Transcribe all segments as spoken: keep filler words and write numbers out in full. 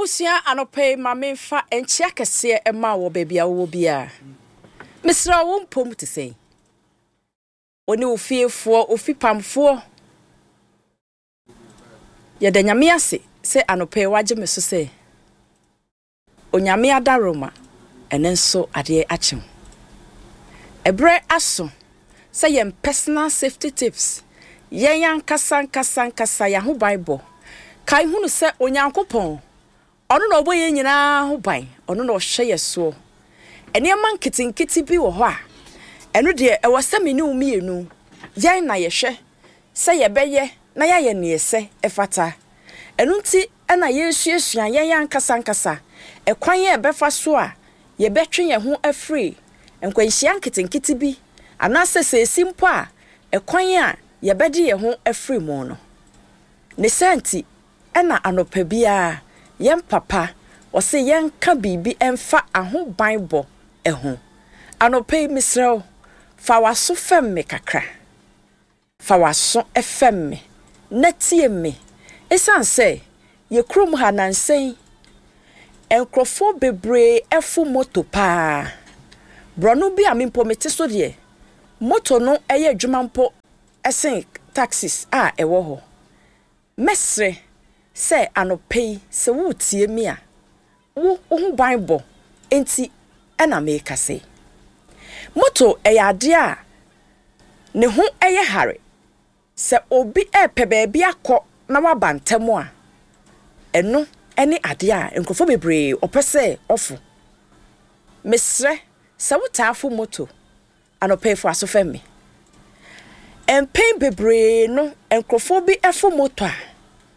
Abusia anope mame fa enchia kese ema wo baby a wo bia. Misra wo mpom te sei. Oni ofiefo ofipamfo. Ye de nyame ase se anope waje me so se. Onyame adaroma ene nso ade achim. Ebre aso se yem personal safety tips. Yen yan kasan kasan kasa ya ho Bible. Kai hunu se onyankopon ono na oboye nyina ho ban ono na ohwe yeso ene man kitinkiti bi wo ho a eno de e wose me ni umienu yen na yehwe se ye beye na ya ye ne ese efata eno nti ena yesuesua yen yan kasa nkasa e kwan ye befa so a ye betwe ye ho afri enkwanhia kitinkiti bi anase se simpo a e kwan a ye bede ye ho afri mu no ne santi ena anopa bia yen papa o se yen ka bibi emfa aho Bible eho anopa misreo fa waso fem me kakra fa waso efem me natie me esan se ye krom ha nansen enkrofo bebre efu moto pa brono bi amimpo mete so de moto no eye adwuma mpo esen taxis a ewo ho mesre se anope se wo tie mi a wo ho Bible enti ena me kase moto eyade a ne ho eye hare se obi epe baabi akọ na wabantemu a eno ene ade a enkrofo bebre opese ofu mesre se wo taafo moto anope fo aso femi empen bebre no enkrofo bi efo moto a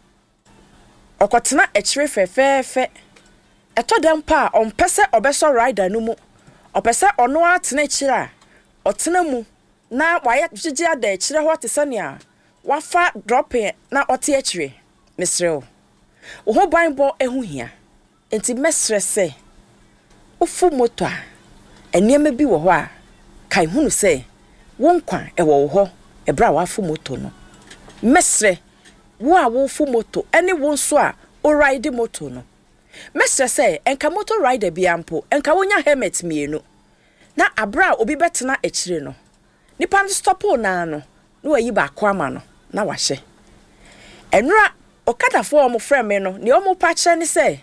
okotena echire fefefe eto dem pa ompese obeso rider no mu opese ono atena echire a otena mu na waye gigi ada echire ho te sania wafa dropping na ote echire misreo wo ho Bible ehu hia enti mesre se ofu moto a eniema bi wo ho a kai hunu se wonkwan e wo ho ebra wafu moto no mesre wo a wo fu moto ene wo nso a o ride moto no mesre se enka moto rider bi ampo enka wonya helmet mienu na abra obi betena echire no nipa no stop na no no wayi ba kwa ma no na wahye enra okada fo omo frame no ne omo pa kire ne se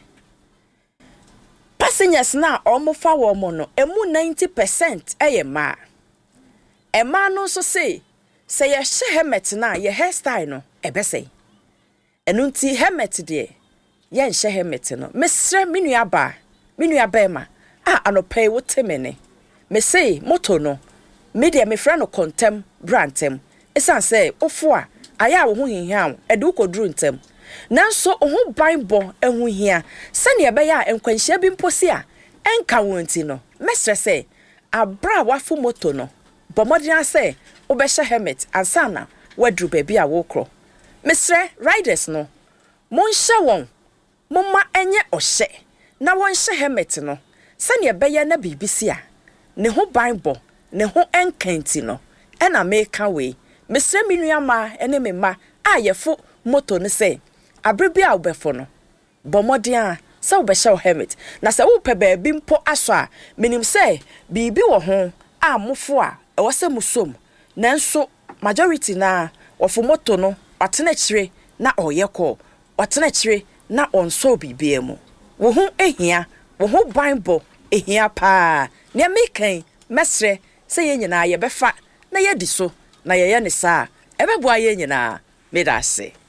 passengers na omo fa wo mo no emu ninety percent eye ma ema no so se se ye hye helmet na ye hairstyle no ebese enu nti helmet de ye nhye helmet no mesre menu aba menu aba ma a anopai wotemene me say moto no me de me fra no kontem brantem esan say ofo a aya wo ho hinhia e de ukoduru ntem nanso oho Bible ehu hia sane ebe ya enkwanhia bi mposi a enka wonti no mesre say abra wafo moto no bomodina say obehye helmet ansana wadru baby a wo kro mesre riders no monhye won momma enye ohye na wonhye helmet no sane ebeye na bibisi a ne ho Bible ne ho enkanti no ena meka we mesre minua ma ene mema a yefo moto ne say abrebi a obefo no bomodin sa obehye helmet na se wo pe baabi mpo aso a minim say bibi wo ho a mofo a ewo se musom nanso majority na ofo moto no watena chire na oyeko watena chire na onso bibia mu wo ho ehia wo ho Bible ehia pa ne mekan mesre se ye nyina ye befa na ye di so na ye ye ne sa ebeboa ye nyina medase.